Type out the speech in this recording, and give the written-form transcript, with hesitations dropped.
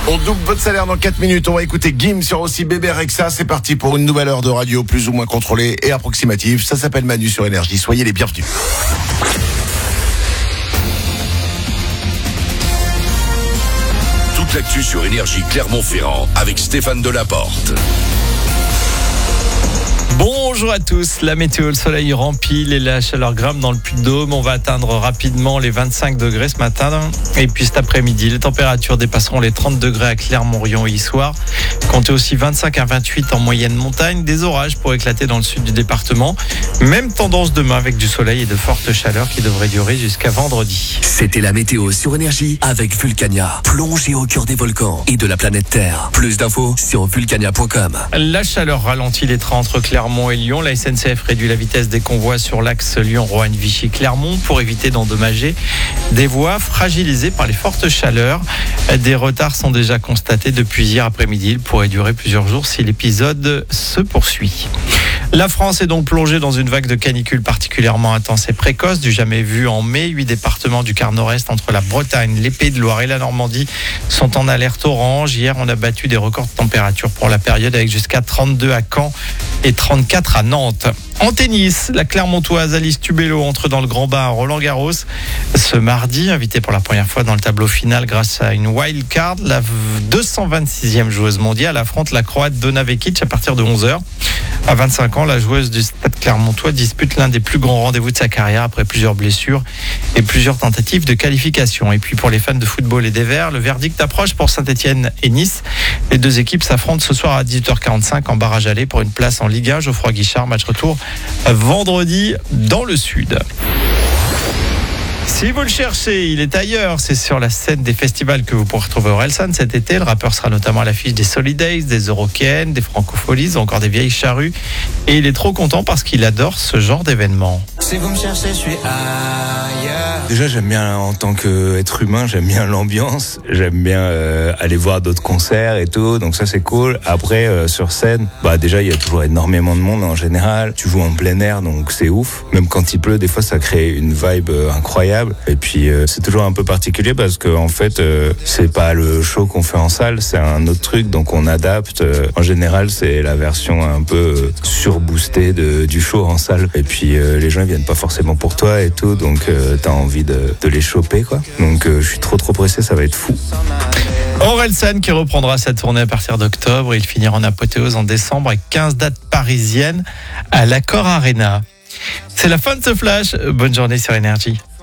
On double votre salaire dans 4 minutes. On va écouter Gims sur aussi Bébé Rexha. C'est parti pour une nouvelle heure de radio plus ou moins contrôlée et approximative. Ça s'appelle Manu sur Énergie. Soyez les bienvenus. Toute l'actu sur Énergie Clermont-Ferrand avec Stéphane Delaporte. Bonjour à tous, la météo, le soleil rempile et la chaleur grimpe dans le Puy-de-Dôme. On va atteindre rapidement les 25 degrés ce matin. Et puis cet après-midi, les températures dépasseront les 30 degrés à Clermont-Rion hier soir. Comptez aussi 25 à 28 en moyenne montagne. Des orages pour éclater dans le sud du département. Même tendance demain avec du soleil et de fortes chaleurs qui devraient durer jusqu'à vendredi. C'était la météo sur Énergie avec Vulcania. Plongez au cœur des volcans et de la planète Terre. Plus d'infos sur vulcania.com. La chaleur ralentit les trains entre Clermont et Lyon. La SNCF réduit la vitesse des convois sur l'axe Lyon-Roanne-Vichy-Clermont pour éviter d'endommager des voies fragilisées par les fortes chaleurs. Des retards sont déjà constatés depuis hier après-midi. Il pourrait durer plusieurs jours si l'épisode se poursuit. La France est donc plongée dans une vague de canicule particulièrement intense et précoce, du jamais vu en mai. 8 départements du quart nord-est entre la Bretagne, les Pays de Loire et la Normandie sont en alerte orange. Hier, on a battu des records de température pour la période avec jusqu'à 32 à Caen et 34 à Nantes. En tennis, la Clermontoise Alice Tubello entre dans le grand bain à Roland-Garros ce mardi, invitée pour la première fois dans le tableau final grâce à une wild card. La 226e joueuse mondiale affronte la Croate Donna Vekic à partir de 11h. À 25 ans, la joueuse du Stade Clermontois dispute l'un des plus grands rendez-vous de sa carrière après plusieurs blessures et plusieurs tentatives de qualification. Et puis pour les fans de football et des Verts, le verdict approche pour Saint-Etienne et Nice. Les deux équipes s'affrontent ce soir à 18h45 en barrage aller pour une place en Ligue 1. Geoffroy Guichard, match retour vendredi dans le sud. Si vous le cherchez, il est ailleurs. C'est sur la scène des festivals que vous pourrez retrouver Orelsan cet été. Le rappeur sera notamment à l'affiche des Solidays, des Eurokéennes, des Francopholies ou encore des Vieilles Charrues. Et il est trop content parce qu'il adore ce genre d'événement. Si vous me cherchez, je suis ailleurs. Déjà, j'aime bien en tant qu'être humain, j'aime bien l'ambiance, j'aime bien aller voir d'autres concerts et tout, donc ça c'est cool. Après, sur scène, déjà il y a toujours énormément de monde en général. Tu joues en plein air, donc c'est ouf. Même quand il pleut, des fois ça crée une vibe incroyable. Et puis c'est toujours un peu particulier parce que en fait, c'est pas le show qu'on fait en salle, c'est un autre truc, donc on adapte. En général, c'est la version un peu surboostée du show en salle. Et puis les gens ils viennent pas forcément pour toi et tout, donc t'as envie de les choper quoi. Donc je suis trop pressé, ça va être fou. Orelsan qui reprendra sa tournée à partir d'octobre. Il finira en apothéose en décembre avec 15 dates parisiennes à l'Accor Arena. C'est la fin de ce flash. Bonne journée sur Énergie.